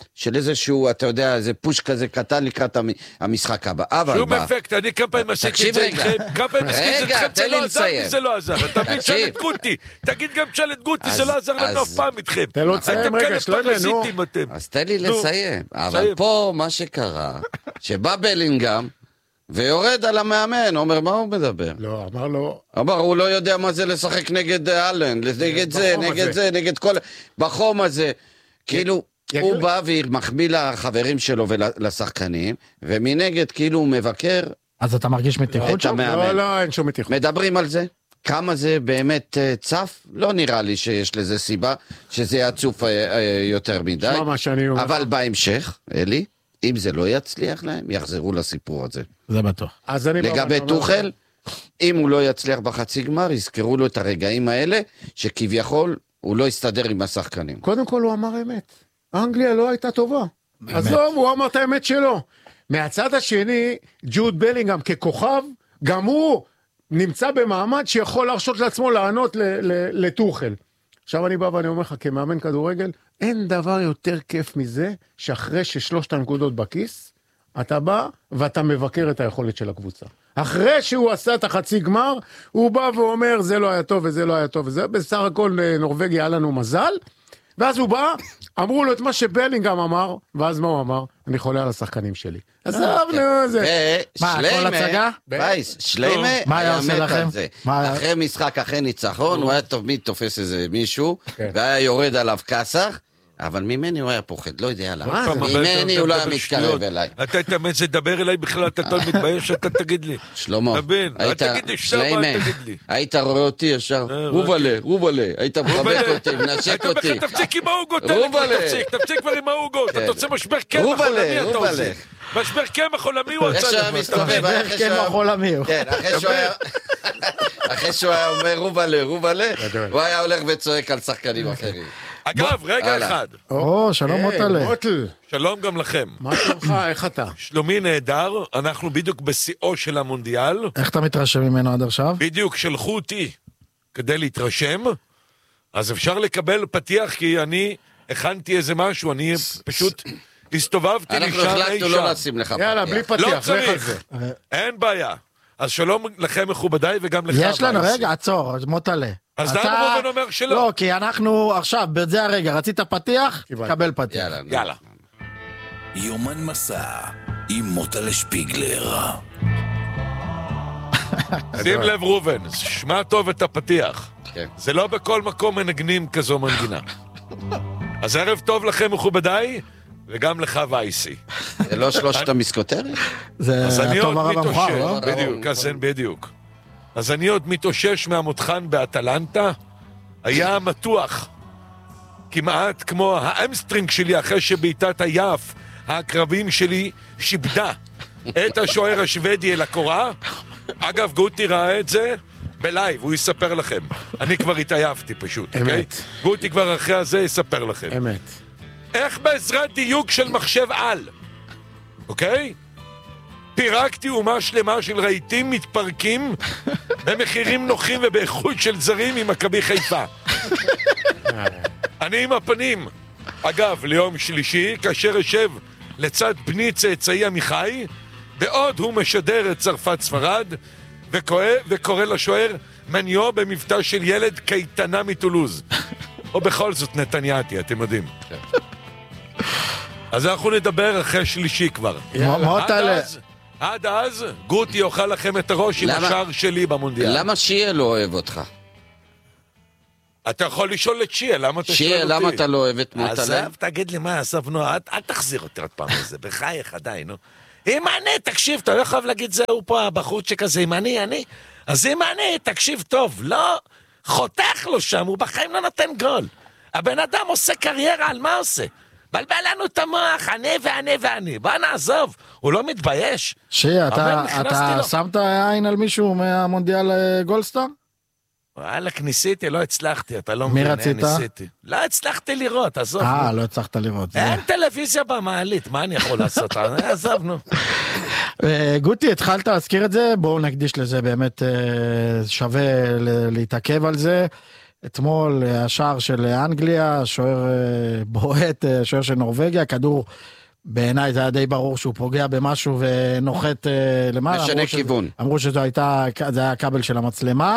של איזשהו, אתה יודע, איזה פוש כזה קטן לקראת המשחק הבא. שום אפקט, אני כמה פעמים עשיתי את זה איתכם, כמה פעמים עשיתי את זה, זה לא עזר, אתה מבין שלט גוטי, תגיד גם שלט גוטי, זה לא עזר לנו אף פעם איתכם. תן לו לסיים רגע, שלנו. אז תן לי לסיים, אבל פה מה שקרה, שבא בלינגהם, ויורד על המאמן, אומר, מה הוא מדבר? לא, אמר לו... אמר, הוא לא יודע מה זה לשחק נגד אלן, נגד זה, נגד כל... בחום הזה. כאילו, הוא בא ומחמיא לחברים שלו ולשחקנים, ומנגד, כאילו, הוא מבקר... אז אתה מרגיש מתיחות שם? לא, אין שום מתיחות. מדברים על זה? כמה זה באמת צף? לא נראה לי שיש לזה סיבה, שזה יצוף יותר מדי. אבל בהמשך, אלי, אם זה לא יצליח להם, יחזרו לסיפור הזה. זה בטוח. לגבי טוחל, אם הוא לא יצליח בחצי גמר, יזכרו לו את הרגעים האלה, שכביכול הוא לא יסתדר עם השחקנים. קודם כל הוא אמר אמת. אנגליה לא הייתה טובה. עזוב, הוא אמר את האמת שלו. מהצד השני, ג'וד בלינגהם ככוכב, גם הוא נמצא במעמד שיכול להרשות לעצמו לענות לטוחל. עכשיו אני בא ואני אומר לך, כמאמן כדורגל, אין דבר יותר כיף מזה, שאחרי ששלושת הנקודות בכיס, אתה בא ואתה מבקר את היכולת של הקבוצה. אחרי שהוא עשה את החצי גמר, הוא בא ואומר, זה לא היה טוב וזה לא היה טוב, וזה בסך הכל נורווגיה היה לנו מזל, ואז הוא בא, אמרו לו את מה שבלינגהם אמר, ואז מה הוא אמר? אני חולה על השחקנים שלי. עזבנו זה. מה, כל הצגה? וייס, שלמה היה מת על זה. אחרי משחק, אחרי ניצחון, הוא היה תמיד תופס איזה מישהו, והיה יורד עליו כסח, אבל ממני הוא היה פוחד, לא יודע למה. ממני הוא לא היה מתקרב אליי. אתה תאמץ לדבר אליי בכלל, אתה לא מתבייש, אתה תגיד לי. שלמה, שלמה, היית רואה אותי ישר, רובלה, היית מחבק אותי, מנשק אותי. תפסיק עם האוגות, תפסיק כבר עם האוגות, אתה עושה משבר קמח עולמי, אתה עושה. משבר קמח עולמי הוא איך שהיה מסתובב, אחרי שהוא היה אומר רובלה, הוא היה הולך וצועק על שחקנים אחרים. אגב, רגע אחד. שלום מוטלה. שלום גם לכם. מה שלומך, איך אתה? שלומי נהדר, אנחנו בדיוק בשיאו של המונדיאל. איך אתה מתרשם ממנו עד עכשיו? בדיוק, שלחו אותי כדי להתרשם, אז אפשר לקבל פתיח, כי אני הכנתי איזה משהו, אני פשוט הסתובבתי אנחנו החלטנו לא לשים לך פתיח. יאללה, בלי פתיח, לא צריך, אין בעיה. אז שלום לכם מכובדיי וגם לך. יש לנו, רגע, עצור, מוטלה. אז למה ראובן אומר שלא? לא, כי אנחנו עכשיו, בזה הרגע, רצית פתיח? קבל פתיח. יאללה. יומן מסע עם מוטלה שפיגלר. שים לב ראובן, שמע טוב את הפתיח. זה לא בכל מקום מנגנים כזו מנגינה. אז ערב טוב לכם מכובדיי, וגם לך וייסי. זה לא שלושת המסקוטרים? זה הטוב הרב המחר, לא? בדיוק, אז אין בדיוק. אז אני עוד מתאושש מהמותחן באטלנטה, היה מתוח, כמעט כמו האמסטרינג שלי אחרי שבעיטת היף, הקרבים שלי שיבדה את השוער השוודי אל הקורה. אגב, גוטי ראה את זה בלייב, הוא יספר לכם. אני כבר התעייפתי פשוט, אוקיי? גוטי כבר אחרי הזה יספר לכם. אמת. איך בעזרת דיוק של מחשב על, אוקיי? פירקתי אומה שלמה של רהיטים מתפרקים במחירים נוחים ובאיכות של זרים עם מכבי חיפה. אני עם הפנים. אגב, ליום שלישי, כאשר אשב לצד בני צאצאי עמיחי, בעוד הוא משדר את צרפת ספרד, וקורא לשוער מניו במבטא של ילד קייטנה מטולוז. או בכל זאת נתניאתי, אתם יודעים. אז אנחנו נדבר אחרי שלישי כבר. עד אז, גוטי יאכל לכם את הראש עם השער שלי במונדיאל. למה שיה לא אוהב אותך? אתה יכול לשאול את שיה, למה אתה שואל אותי? שיה, למה אתה לא אוהב את מוטלה? עזב, תגיד לי מה, עזב, נו, אל תחזיר אותי עוד פעם לזה, בחייך עדיין, נו. אם אני, תקשיב, אתה לא חייב להגיד זהו פה, הבחורצ'יק הזה, אם אני, אז אם אני, תקשיב טוב, לא, חותך לו שם, הוא בחיים לא נותן גול. הבן אדם עושה קריירה, על מה עושה? בלבל לנו את המוח, אני. בוא נעזוב, הוא לא מתבייש. שיה, אתה שמת עין על מישהו מהמונדיאל גולדסטאר? וואלה, ניסיתי, לא הצלחתי, אתה לא מבין, מי רצית? לא הצלחתי לראות, עזוב. לא הצלחת לראות. אין טלוויזיה במעלית, מה אני יכול לעשות? עזבנו. גוטי, התחלת להזכיר את זה, בואו נקדיש לזה, באמת שווה להתעכב על זה. אתמול השער של אנגליה, שוער בועט, שוער של נורווגיה, כדור בעיניי זה היה די ברור שהוא פוגע במשהו ונוחת למעלה. משנה כיוון. אמרו שזה היה הכבל של המצלמה.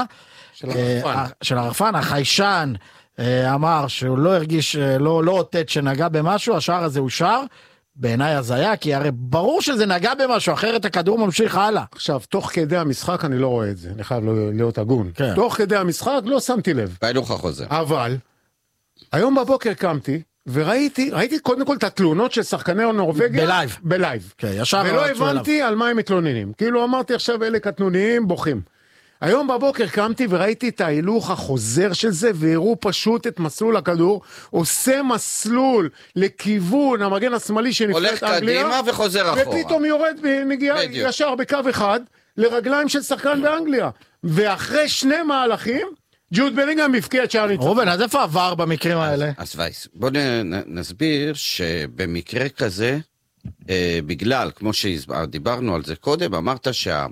של הרחפן. החיישן אמר שהוא לא הרגיש, לא אותת שנגע במשהו, השער הזה הוא שער. בעיניי הזיה, כי הרי ברור שזה נגע במשהו, אחרת הכדור ממשיך הלאה. עכשיו, תוך כדי המשחק אני לא רואה את זה, אני חייב להיות הגון. תוך כדי המשחק לא שמתי לב. בהילוך החוזר. אבל, היום בבוקר קמתי, וראיתי קודם כל את התלונות של שחקני נורווגיה. בלייב. ולא הבנתי על מה הם מתלוננים. כאילו אמרתי עכשיו, אלה קטנוניים, בוכים. היום בבוקר קמתי וראיתי את ההילוך החוזר של זה, והראו פשוט את מסלול הכדור, עושה מסלול לכיוון המגן השמאלי שנפלט אנגליה, הולך קדימה וחוזר אחורה. ופתאום יורד ונגיע ישר בקו אחד, לרגליים של שחקן באנגליה. ואחרי שני מהלכים, ג'וד בלינגהאם מפקיע את שער ניצחון. רובן, אז איפה עבר במקרים האלה? אז וייס, בוא נסביר שבמקרה כזה, בגלל, כמו שדיברנו על זה קודם, אמרת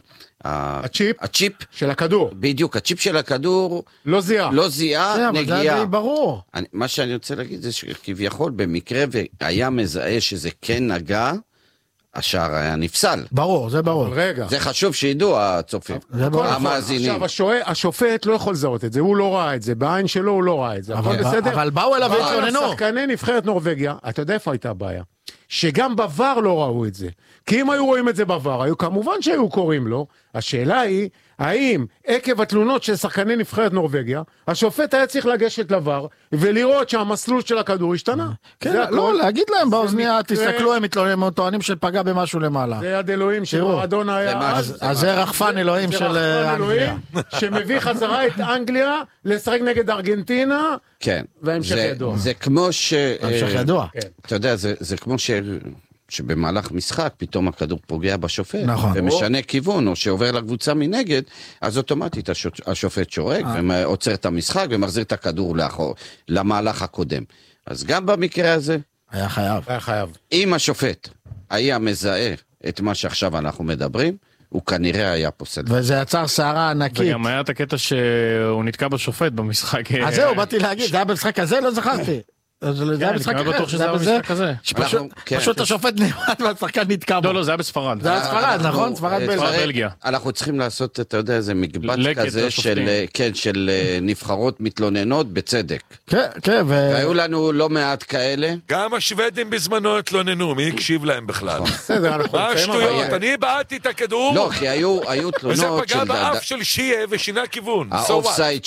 הצ'יפ של הכדור. בדיוק, הצ'יפ של הכדור לא זיהה נגיעה. זה די ברור. מה שאני רוצה להגיד זה שכביכול במקרה והיה מזהה שזה כן נגע, השער היה נפסל. ברור, זה ברור. רגע. זה חשוב שידעו הצופים, המאזינים. עכשיו, השופט לא יכול לזהות את זה, הוא לא ראה את זה, בעין שלו הוא לא ראה את זה. אבל באו אליו והתלוננו. שחקני נבחרת נורווגיה, אתה יודע איפה הייתה הבעיה? שגם בוואר לא ראו את זה. כי אם היו רואים את זה בוואר, היו כמובן שהיו קוראים לו. השאלה היא, האם עקב התלונות של שחקני נבחרת נורווגיה, השופט היה צריך לגשת לוואר, ולראות שהמסלול של הכדור השתנה. כן, לא, להגיד להם באוזניה, תסתכלו, הם טוענים שפגע במשהו למעלה. זה יד אלוהים שמרדון היה... אז זה רחפן אלוהים של אנגליה. שמביא חזרה את אנגליה לשחק נגד ארגנטינה, כן. והמשך ידוע. זה כמו ש... המשך ידוע. אתה יודע, זה כמו שבמהלך משחק פתאום הכדור פוגע בשופט, נכון. ומשנה כיוון, או שעובר לקבוצה מנגד, אז אוטומטית השופט שורק, ועוצר את המשחק, ומחזיר את הכדור לאחור, למהלך הקודם. אז גם במקרה הזה, היה חייב. אם השופט היה מזהה את מה שעכשיו אנחנו מדברים, הוא כנראה היה פוסל. וזה יצר שערה ענקית. וגם היה את הקטע שהוא נתקע בשופט במשחק. אז זהו, באתי להגיד, זה היה במשחק הזה, לא זכרתי. זה היה במשחק כזה. פשוט השופט נעמד והשחקן נתקע בו. לא, זה היה בספרד. זה היה ספרד, נכון? ספרד בלגיה. אנחנו צריכים לעשות, אתה יודע, איזה מקבץ כזה של נבחרות מתלוננות בצדק. כן, והיו לנו לא מעט כאלה. גם השוודים בזמנו התלוננו, מי הקשיב להם בכלל? מה השטויות? אני בעטתי את הכדור. לא, כי היו תלונות וזה פגע באף של שיה ושינה כיוון. האופסייד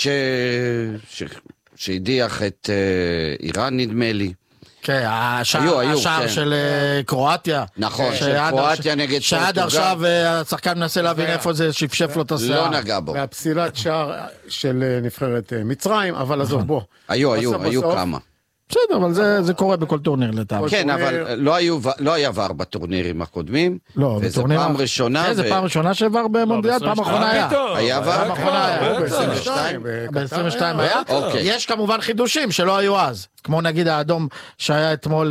שהדיח את איראן נדמה לי. כן, השער של קרואטיה. נכון, של קרואטיה נגד פורטוגל. שעד עכשיו השחקן מנסה להבין איפה זה שפשף לו את השיער. לא נגע בו. והפסילת שער של נבחרת מצרים, אבל עזוב בוא. היו כמה. בסדר, אבל זה קורה בכל טורניר לטעם. כן, אבל לא היה ור בטורנירים הקודמים. לא, וזה פעם ראשונה. זה פעם ראשונה שעבר במונדיאל, פעם אחרונה היה. היה ור? ב-22 היה. יש כמובן חידושים שלא היו אז. כמו נגיד האדום שהיה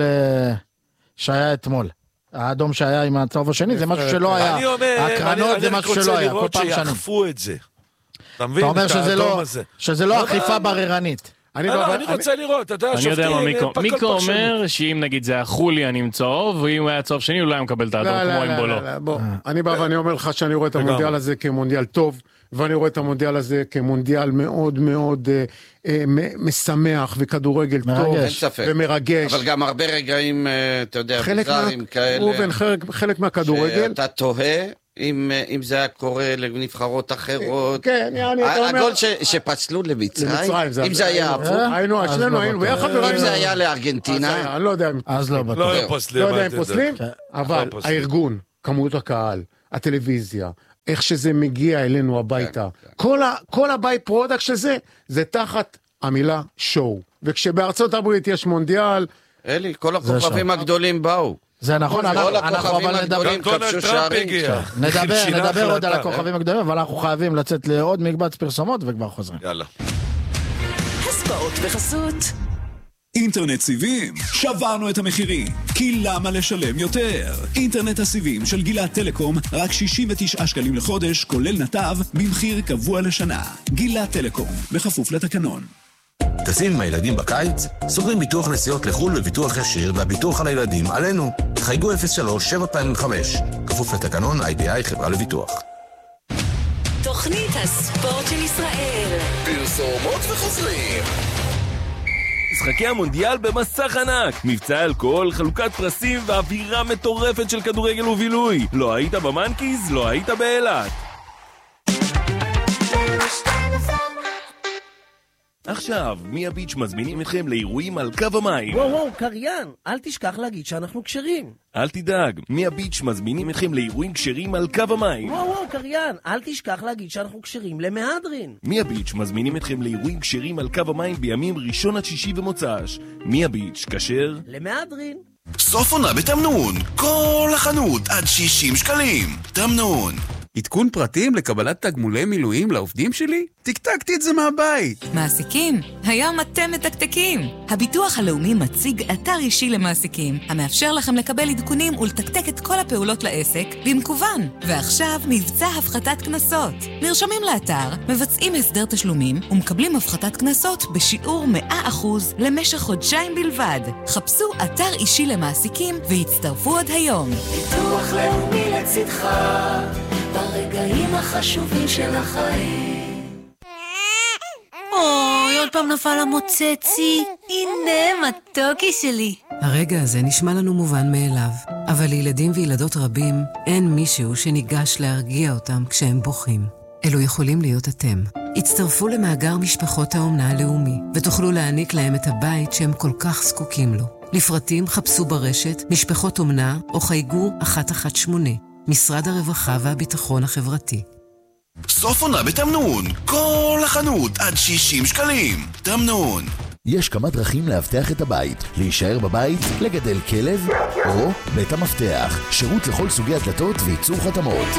אתמול. האדום שהיה עם הצהוב השני, זה משהו שלא היה. הקרנות זה משהו שלא היה. אני רוצה לראות שיאכפו את זה. אתה מבין? אתה אומר שזה לא אכיפה בררנית. אני רוצה לראות, אתה יודע, אני יודע מה מיקו אומר, שאם נגיד זה החולי אני עם צהוב, ואם הוא היה צהוב שני הוא לא היה מקבל את האדום כמו עם בולו. אני בא ואני אומר לך שאני רואה את המונדיאל הזה כמונדיאל טוב, ואני רואה את המונדיאל הזה כמונדיאל מאוד מאוד משמח וכדורגל טוב ומרגש. אבל גם הרבה רגעים, אתה יודע, bizarrיים כאלה. חלק מהכדורגל. אתה תוהה. אם זה היה קורה לנבחרות אחרות, כן, הגול שפסלו למצרים, אם זה היה הפוך, שנינו היינו ביחד, אם זה היה לארגנטינה, אני לא יודע, אז לא בטוח, לא יודע אם פוסלים, אבל הארגון, כמות הקהל, הטלוויזיה, איך שזה מגיע אלינו הביתה, כל הבית פרודקט של זה תחת המילה שואו, וכשבארצות הברית יש מונדיאל, אלי, כל הכוכבים הגדולים באו. זה נכון, אנחנו אבל נדבר עוד על הכוכבים הגדולים, אבל אנחנו חייבים לצאת לעוד מקבץ פרסומות וכבר חוזרים. יאללה. הספורט בחסות אינטרנט סיבים, שברנו את המחירים, כי למה לשלם יותר? אינטרנט הסיבים של גילת טלקום, רק 69 שקלים לחודש, כולל נתב, במחיר קבוע לשנה. גילת טלקום, בכפוף לתקנון. טסים עם הילדים בקיץ, סוגרים ביטוח נסיעות לחול בביטוח ישיר והביטוח על הילדים עלינו. חייגו 03-725, כפוף לתקנון IBI חברה לביטוח. תוכנית הספורט של ישראל. פרסומות וחוזרים. משחקי המונדיאל במסך ענק, מבצע אלכוהול, חלוקת פרסים ואווירה מטורפת של כדורגל ובילוי. לא היית במנקיז, לא היית באילת. עכשיו, מי הביץ' מזמינים אתכם לאירועים על קו המים. וואו, קריין, אל תשכח להגיד שאנחנו קשרים. אל תדאג, מי הביץ' מזמינים אתכם לאירועים קשרים על קו המים. וואו, קריין, אל תשכח להגיד שאנחנו קשרים למהדרין. מי הביץ' מזמינים אתכם לאירועים קשרים על קו המים בימים ראשון עד שישי ומוצ"ש. מי הביץ' כשר? למהדרין. סוף עונה בתמנון, כל החנות עד 60 שקלים. תמנון. עדכון פרטים לקבלת תגמולי מילואים לעובדים שלי? תקתקתי את זה מהבית. מעסיקים, היום אתם מתקתקים. הביטוח הלאומי מציג אתר אישי למעסיקים, המאפשר לכם לקבל עדכונים ולתקתק את כל הפעולות לעסק במקוון. ועכשיו מבצע הפחתת כנסות. נרשמים לאתר, מבצעים הסדר תשלומים ומקבלים הפחתת כנסות בשיעור 100% למשך חודשיים בלבד. חפשו אתר אישי למעסיקים והצטרפו עוד היום. ביטוח לאומי לצדך ברגעים החשובים של החיים. אוי, עוד פעם נפל המוצצי. הנה, מתוקי שלי. הרגע הזה נשמע לנו מובן מאליו, אבל לילדים וילדות רבים אין מישהו שניגש להרגיע אותם כשהם בוכים. אלו יכולים להיות אתם. הצטרפו למאגר משפחות האומנה הלאומי, ותוכלו להעניק להם את הבית שהם כל כך זקוקים לו. לפרטים חפשו ברשת משפחות אומנה או חייגו 118. משרד הרווחה והביטחון החברתי. סוף עונה בתמנון, כל החנות עד 60 שקלים. תמנון. יש כמה דרכים להבטח את הבית, להישאר בבית, לגדל כלב, או בית המפתח, שירות לכל סוגי הדלתות וייצור חתמות. בית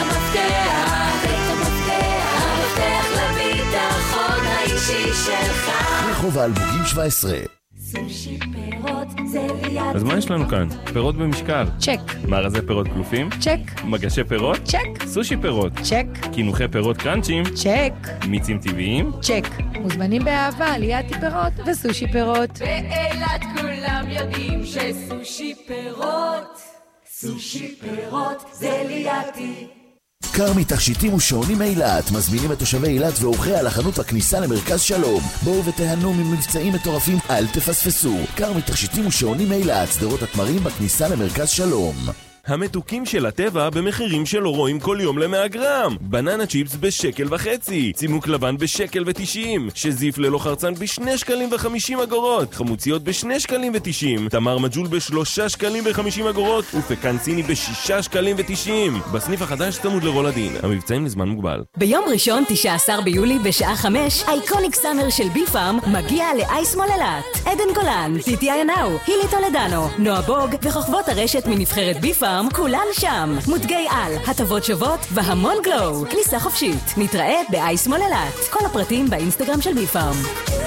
המפתח לביטחון האישי שלך. רחוב האלמוגים 17. סושי פירות זה ליד. אז מה יש לנו כאן? פירות במשקל. צ'ק. מארזי פירות קלופים? צ'ק. מגשי פירות? צ'ק. סושי פירות? צ'ק. קינוחי פירות קרנצ'ים? צ'ק. מיצים טבעיים? צ'ק. מוזמנים באהבה ליד פירות וסושי פירות. באילת כולם יודעים שסושי פירות, סושי פירות זה לידי. כרמי תכשיטים ושעונים אילת מזמינים את תושבי אילת ואורחי על החנות בכניסה למרכז שלום. בואו ותהנו ממבצעים מטורפים, אל תפספסו. כרמי תכשיטים ושעונים אילת, שדרות התמרים בכניסה למרכז שלום. המתוקים של הטבע במחירים שלא רואים כל יום ל100 גרם. בננה צ'יפס ב1.50 שקל, צימוק לבן ב1.90 שקל, שזיף ללא חרצן ב2.50 שקלים, חמוציות ב2.90 שקלים, תמר מג'ול ב3.50 שקלים, ופקן סיני ב6.90 שקלים. בסניף החדש צמוד לרולדין. המבצעים לזמן מוגבל. ביום ראשון 19 ביולי בשעה 5 אייקוניק סאמר של ביפארם מגיע לאייסמול אילת. עדן גולן, טיטי ינאו, הילי טולדנו, נועה בוג וחוכבות הרשת מנבחרת ביפארם כולן שם. מותגי על, הטבות שוות והמון גלו. כניסה חופשית. נתראה באייסמול אילת. כל הפרטים באינסטגרם של ביפארם.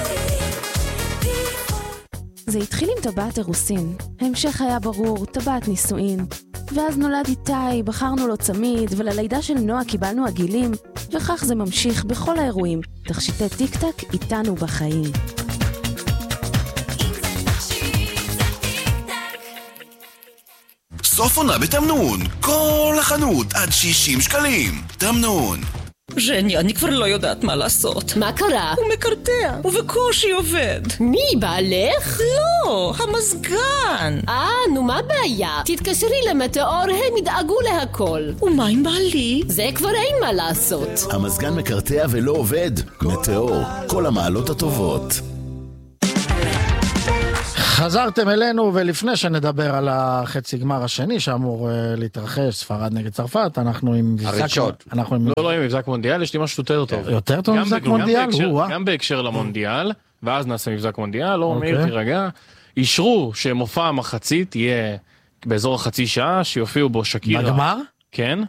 זה התחיל עם טבעת אירוסין. ההמשך היה ברור, טבעת נישואין. ואז נולד איתי, בחרנו לו צמיד, וללידה של נועה קיבלנו עגילים, וכך זה ממשיך בכל האירועים. תכשיטי טיק טק איתנו בחיים. סוף עונה בתמנון, כל החנות עד 60 שקלים. תמנון. ז'ני, אני כבר לא יודעת מה לעשות. מה קרה? הוא מקרטע, ובקושי עובד. מי, בעלך? לא, המזגן. נו מה הבעיה? תתקשרי למטאור, הם ידאגו להכל. ומה עם בעלי? זה כבר אין מה לעשות. המזגן מקרטע ולא עובד. מטאור, כל המעלות הטובות. חזרתם אלינו, ולפני שנדבר על החצי גמר השני שאמור להתרחש, ספרד נגד צרפת, אנחנו עם הראשון. לא עם מבזק מונדיאל, יש לי משהו יותר טוב. יותר טוב מבזק מונדיאל? גם בהקשר למונדיאל, ואז נעשה מבזק מונדיאל, לא, מאיר תירגע. אישרו שמופע המחצית יהיה באזור החצי שעה, שיופיעו בו שקירה. בגמר? כן.